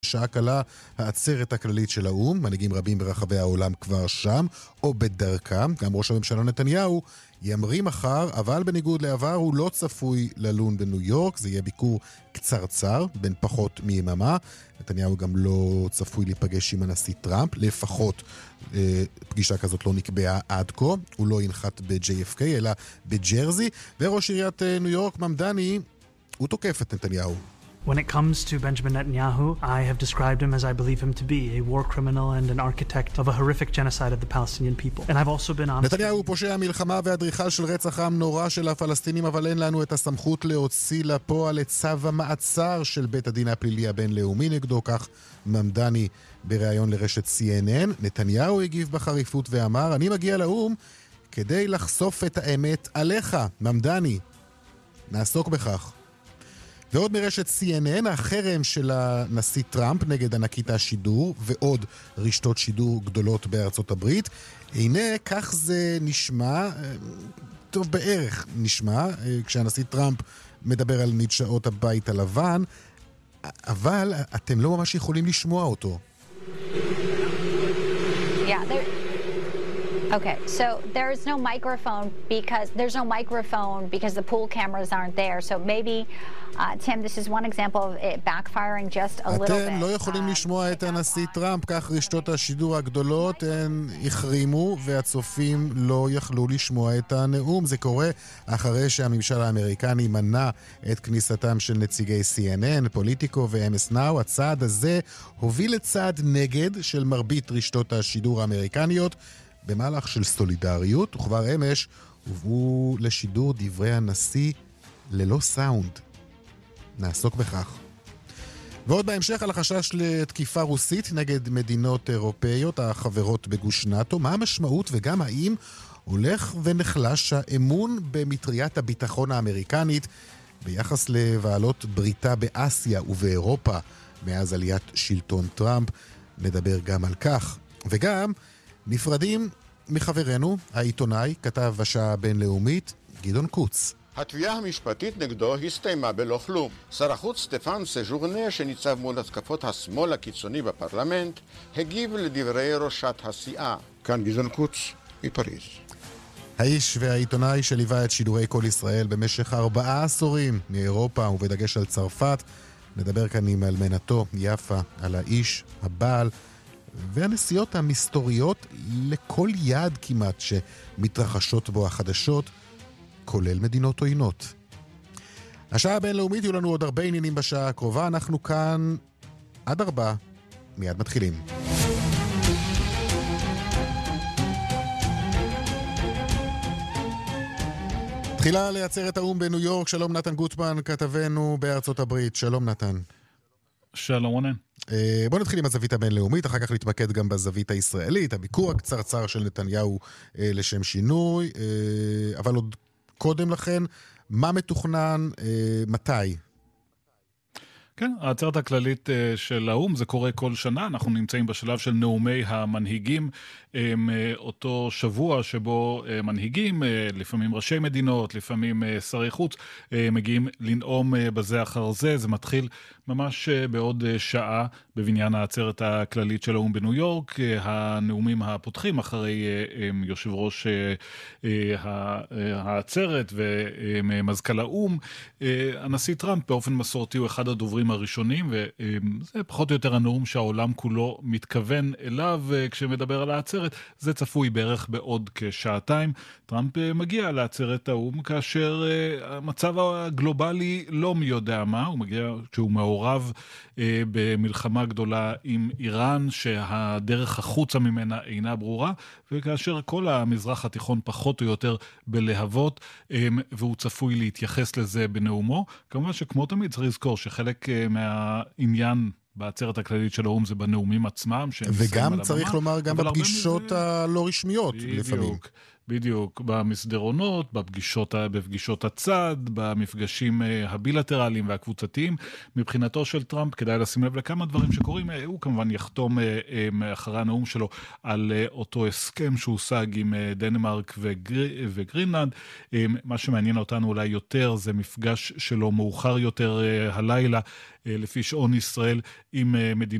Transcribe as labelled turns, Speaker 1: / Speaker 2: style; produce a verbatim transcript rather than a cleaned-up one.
Speaker 1: שעה קלה העצרת הכללית של האו"ם, מנהיגים רבים ברחבי העולם כבר שם, או בדרכם. גם ראש הממשלה נתניהו ימריא מחר, אבל בניגוד לעבר הוא לא צפוי ללון בניו יורק, זה יהיה ביקור קצרצר, בין פחות מיממה. נתניהו גם לא צפוי להיפגש עם הנשיא טראמפ, לפחות אה, פגישה כזאת לא נקבעה עד כה, הוא לא ינחת ב-ג'יי אף קיי אלא בג'רזי, וראש עיריית אה, ניו יורק ממדני, הוא תוקף את נתניהו.
Speaker 2: When it comes to Benjamin Netanyahu, I have described him as I believe him to be, a war criminal and an architect of a horrific genocide of the Palestinian people. And I've also been honest...
Speaker 1: נתניהו הוא פושע מלחמה ואדריכל של רצח עם נורא של הפלסטינים, אבל אין לנו את הסמכות להוציא לפועל את צו המעצר של בית הדין הפלילי הבינלאומי נגדו, כך ממדני בריאיון לרשת סי אן אן. נתניהו הגיב בחריפות ואמר, אני מגיע לאו"ם כדי לחשוף את האמת עליך, ממדני. נעסוק בכך. ועוד מרשת סי אן אן, החרם של הנשיא טראמפ נגד ענקית השידור ועוד רשתות שידור גדולות בארצות הברית. הנה, כך זה נשמע, טוב בערך נשמע, כשהנשיא טראמפ מדבר על מדשאות הבית הלבן, אבל אתם לא ממש יכולים לשמוע אותו.
Speaker 3: Yeah, there... Okay, so there is no microphone because there's no microphone because the pool cameras aren't there. So maybe, uh, Tim, this is one example of it backfiring just a little bit.
Speaker 1: אתם לא יכולים לשמוע את הנשיא טראמפ, כך רשתות השידור הגדולות הן החרימו והצופים לא יכלו לשמוע את הנאום. זה קורה אחרי שהממשל האמריקני מנע את כניסתם של נציגי סי אן אן, פוליטיקו ו-אם אס נאו. הצעד הזה הוביל לצעד נגד של מרבית רשתות השידור האמריקניות, במהלך של סולידריות, וכבר אמש הובאו לשידור דברי הנשיא ללא סאונד. נעסוק בכך. ועוד בהמשך על החשש לתקיפה רוסית נגד מדינות אירופאיות החברות בגוש נאטו, מה המשמעות וגם האם הולך ונחלש האמון במטריית הביטחון האמריקנית ביחס לבעלות בריתה באסיה ובאירופה מאז עליית שלטון טראמפ. נדבר גם על כך. וגם נפרדים מחברנו, העיתונאי, כתב השעה הבינלאומית, גדעון קוץ.
Speaker 4: התביעה המשפטית נגדו הסתיימה בלא כלום. שר החוץ סטפן סז'ורנה, שניצב מול התקפות השמאל הקיצוני בפרלמנט, הגיב לדברי ראשת הסיעה. כאן גדעון קוץ, מפריז.
Speaker 1: האיש והעיתונאי שליווה את שידורי כל ישראל במשך ארבעה עשורים מאירופה ובדגש על צרפת. נדבר כאן עם אלמנתו יפה על האיש, הבעל, והנסיעות המסתוריות לכל יעד כמעט שמתרחשות בו החדשות, כולל מדינות עוינות. השעה הבינלאומית, יהיו לנו עוד הרבה עניינים בשעה הקרובה, אנחנו כאן עד ארבע, מיד מתחילים. תחילה לעצרת האו"ם בניו יורק, שלום נתן גוטמן, כתבנו בארצות הברית, שלום נתן.
Speaker 5: שלום רונן.
Speaker 1: בוא נתחיל עם הזווית הבינלאומית, אחר כך נתמקד גם בזווית הישראלית, הביקור הקצרצר של נתניהו לשם שינוי, אבל עוד קודם לכן, מה מתוכנן, מתי?
Speaker 5: כן, העצרת הכללית של האו"ם, זה קורה כל שנה, אנחנו נמצאים בשלב של נאומי המנהיגים, אותו שבוע שבו מנהיגים, לפעמים ראשי מדינות, לפעמים שרי חוץ, מגיעים לנאום בזה אחר זה, זה מתחיל ממש בעוד שעה בבניין העצרת הכללית של האו"ם בניו יורק, הנאומים הפותחים אחרי יושב ראש העצרת ומזכ"ל האו"ם, הנשיא טראמפ באופן מסורתי הוא אחד הדוברים הראשונים, וזה פחות או יותר הנאום שהעולם כולו מתכוון אליו כשמדבר על העצרת. זה צפוי בערך בעוד כשעתיים. טראמפ מגיע לעצרת האו"ם כאשר המצב הגלובלי לא מי יודע מה, הוא מגיע כשהוא מעורב במלחמה גדולה עם איראן שהדרך החוצה ממנה אינה ברורה, וכאשר כל המזרח התיכון פחות או יותר בלהבות, והוא צפוי להתייחס לזה בנאומו. כמובן שכמו תמיד צריך לזכור שחלק מהעניין בעצרת הכללית של האו"ם זה בנאומים עצמם.
Speaker 1: וגם צריך לומר גם בפגישות הלא רשמיות לפעמים.
Speaker 5: בדיוק, במסדרונות, בפגישות, בפגישות הצד, במפגשים הבילטרליים והקבוצתיים. מבחינתו של טראמפ כדאי לשים לב לכמה דברים שקורים. הוא כמובן יחתום אחרי הנאום שלו על אותו הסכם שהושג עם דנמרק וגר... וגרינלנד. מה שמעניין אותנו אולי יותר זה מפגש שלו מאוחר יותר הלילה, לפי שעון ישראל, עם מדינות